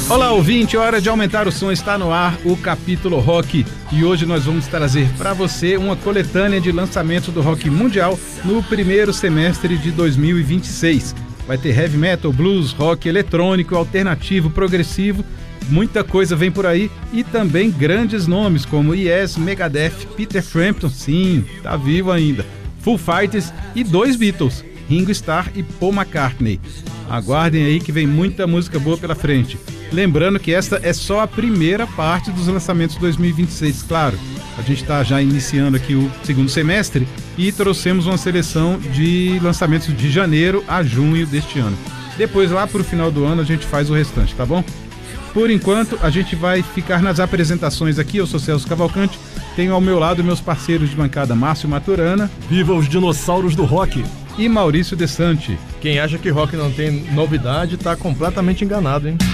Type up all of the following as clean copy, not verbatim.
Olá, ouvinte, hora de aumentar o som, está no ar o Capítulo Rock e hoje nós vamos trazer para você uma coletânea de lançamentos do rock mundial no primeiro semestre de 2026. Vai ter heavy metal, blues, rock eletrônico, alternativo, progressivo, muita coisa vem por aí e também grandes nomes como Yes, Megadeth, Peter Frampton, sim, tá vivo ainda, Foo Fighters e 2 Beatles, Ringo Starr e Paul McCartney. Aguardem aí que vem muita música boa pela frente. Lembrando que esta é só a primeira parte dos lançamentos de 2026, claro. A gente está já iniciando aqui o segundo semestre e trouxemos uma seleção de lançamentos de janeiro a junho deste ano. Depois, lá para o final do ano, a gente faz o restante, tá bom? Por enquanto, a gente vai ficar nas apresentações aqui. Eu sou Celso Cavalcante, tenho ao meu lado meus parceiros de bancada Márcio Maturana. Viva os dinossauros do rock! E Maurício Desante. Quem acha que rock não tem novidade tá completamente enganado, hein?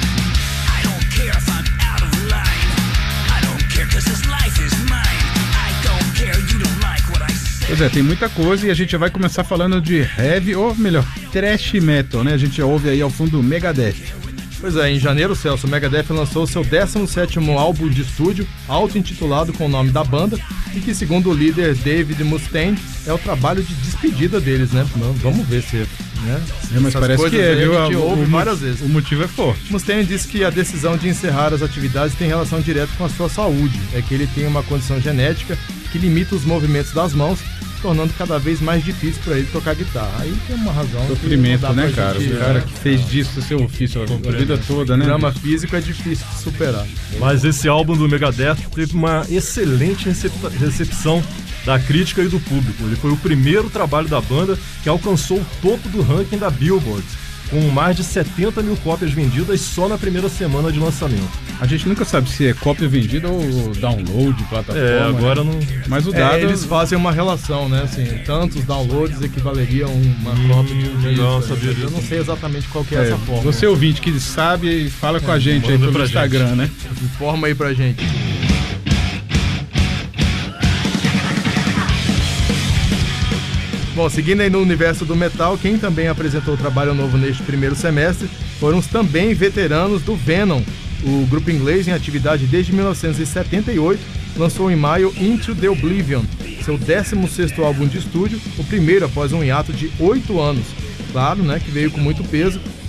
Pois é, tem muita coisa e a gente vai começar falando de heavy, ou melhor, thrash metal, né? A gente ouve aí ao fundo o Megadeth. Pois é, em janeiro, Celso, o Megadeth lançou seu 17º álbum de estúdio, auto-intitulado com o nome da banda, e que, segundo o líder David Mustaine, é o trabalho de despedida deles, né? Vamos ver se... Né? Mas parece que é, viu? A gente ouve várias vezes. O motivo é forte. Mustaine disse que a decisão de encerrar as atividades tem relação direta com a sua saúde. É que ele tem uma condição genética que limita os movimentos das mãos, tornando cada vez mais difícil para ele tocar guitarra. Aí tem uma razão. Sofrimento, né, cara? O cara que fez disso seu ofício a vida toda, né? O drama físico é difícil de superar. Mas esse álbum do Megadeth teve uma excelente recepção da crítica e do público. Ele foi o primeiro trabalho da banda que alcançou o topo do ranking da Billboard, com mais de 70 mil cópias vendidas só na primeira semana de lançamento. A gente nunca sabe se é cópia vendida ou download, plataforma. Agora né? não... Mas o dado... eles fazem uma relação, né? Assim, tantos downloads equivaleriam a uma cópia de um disco. Eu não sei exatamente qual que é essa forma. Você ouvinte que sabe, fala com a gente aí pelo Instagram, gente. Né? Informa aí pra gente. Bom, seguindo aí no universo do metal, quem também apresentou trabalho novo neste primeiro semestre foram os também veteranos do Venom. O grupo inglês, em atividade desde 1978, lançou em maio Into the Oblivion, seu 16º álbum de estúdio, o primeiro após um hiato de 8 anos. Claro, né, que veio com muito peso,